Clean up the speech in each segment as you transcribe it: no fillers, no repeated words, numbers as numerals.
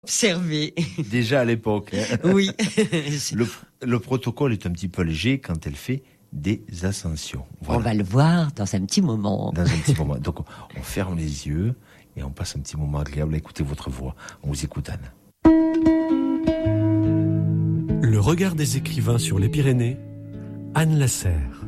observé. Déjà à l'époque. Hein. Oui. Le protocole est un petit peu léger quand elle fait des ascensions. Voilà. On va le voir dans un petit moment. Dans un petit moment. Donc, on ferme les yeux et on passe un petit moment agréable à écouter votre voix. On vous écoute, Anne. Le regard des écrivains sur les Pyrénées, Anne Lasserre.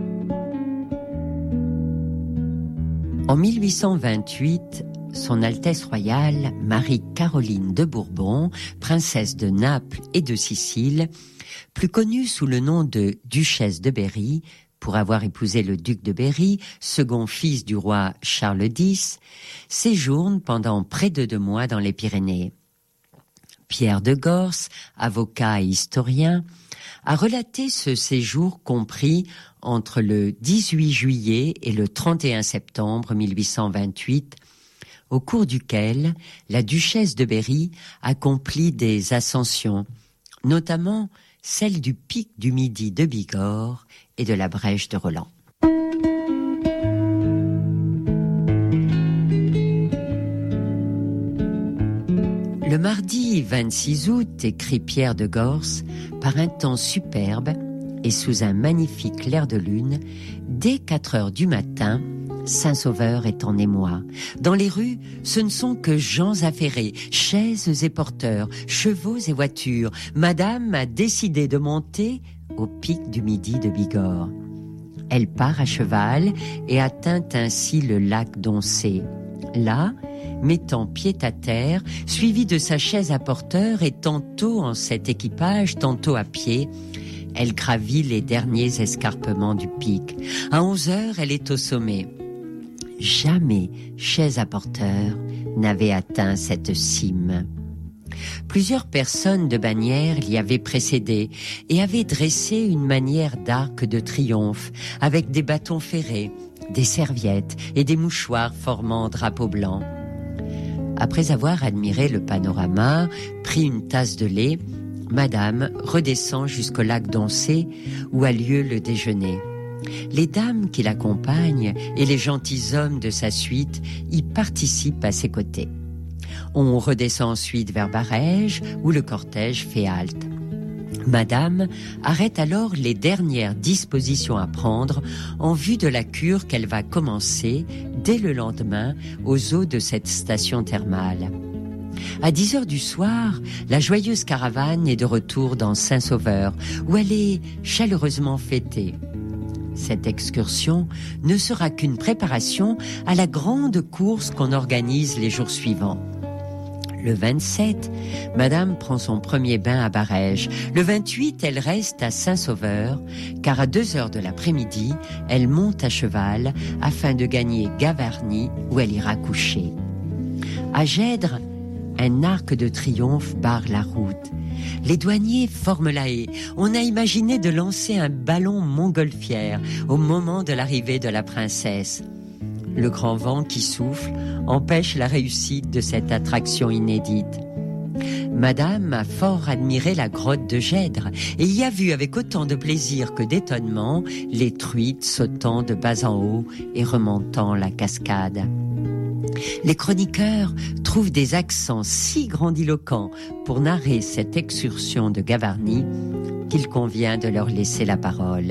En 1828, Son Altesse royale Marie-Caroline de Bourbon, princesse de Naples et de Sicile, plus connue sous le nom de duchesse de Berry, pour avoir épousé le duc de Berry, second fils du roi Charles X, séjourne pendant près de 2 mois dans les Pyrénées. Pierre de Gors, avocat et historien, a relaté ce séjour compris entre le 18 juillet et le 31 septembre 1828, au cours duquel la duchesse de Berry accomplit des ascensions, notamment celle du pic du Midi de Bigorre et de la Brèche de Roland. Le mardi 26 août, écrit Pierre de Gors, par un temps superbe et sous un magnifique clair de lune, dès 4 heures du matin, Saint-Sauveur est en émoi. Dans les rues, ce ne sont que gens affairés, chaises et porteurs, chevaux et voitures. Madame a décidé de monter au pic du Midi de Bigorre. Elle part à cheval et atteint ainsi le lac d'Oncé. Là, mettant pied à terre, suivie de sa chaise à porteur et tantôt en cet équipage, tantôt à pied, elle gravit les derniers escarpements du pic. À 11 heures, elle est au sommet. Jamais chaise à porteur n'avait atteint cette cime. Plusieurs personnes de Bagnères l'y avaient précédé et avaient dressé une manière d'arc de triomphe avec des bâtons ferrés, des serviettes et des mouchoirs formant drapeau blanc. Après avoir admiré le panorama, pris une tasse de lait, Madame redescend jusqu'au lac d'Oncé où a lieu le déjeuner. Les dames qui l'accompagnent et les gentilshommes de sa suite y participent à ses côtés. On redescend ensuite vers Barège où le cortège fait halte. Madame arrête alors les dernières dispositions à prendre en vue de la cure qu'elle va commencer dès le lendemain aux eaux de cette station thermale. À 10 heures du soir, la joyeuse caravane est de retour dans Saint-Sauveur, où elle est chaleureusement fêtée. Cette excursion ne sera qu'une préparation à la grande course qu'on organise les jours suivants. Le 27, Madame prend son premier bain à Barège. Le 28, elle reste à Saint-Sauveur, car à 2 heures de l'après-midi, elle monte à cheval afin de gagner Gavarnie, où elle ira coucher. À Gèdre, un arc de triomphe barre la route. Les douaniers forment la haie. On a imaginé de lancer un ballon montgolfière au moment de l'arrivée de la princesse. Le grand vent qui souffle empêche la réussite de cette attraction inédite. Madame a fort admiré la grotte de Gèdre et y a vu avec autant de plaisir que d'étonnement les truites sautant de bas en haut et remontant la cascade. Les chroniqueurs trouvent des accents si grandiloquents pour narrer cette excursion de Gavarnie qu'il convient de leur laisser la parole.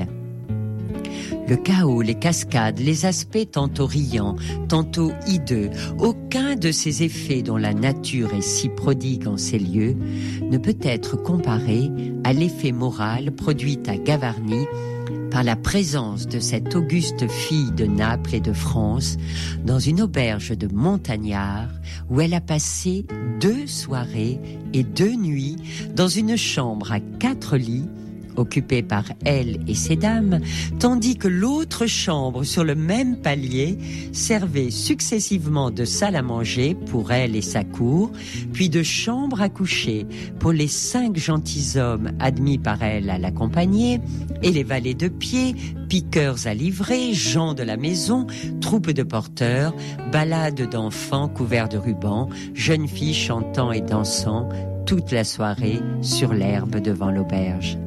Le chaos, les cascades, les aspects tantôt riants, tantôt hideux, aucun de ces effets dont la nature est si prodigue en ces lieux ne peut être comparé à l'effet moral produit à Gavarnie par la présence de cette auguste fille de Naples et de France dans une auberge de montagnards où elle a passé 2 soirées et 2 nuits dans une chambre à 4 lits occupée par elle et ses dames, tandis que l'autre chambre sur le même palier servait successivement de salle à manger pour elle et sa cour, puis de chambre à coucher pour les 5 gentilshommes admis par elle à l'accompagner, et les valets de pied, piqueurs à livrer, gens de la maison, troupes de porteurs, balades d'enfants couverts de rubans, jeunes filles chantant et dansant toute la soirée sur l'herbe devant l'auberge.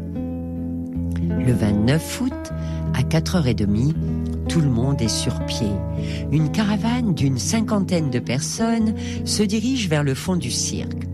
Le 29 août, à 4h30, tout le monde est sur pied. Une caravane d'une 50aine de personnes se dirige vers le fond du cirque.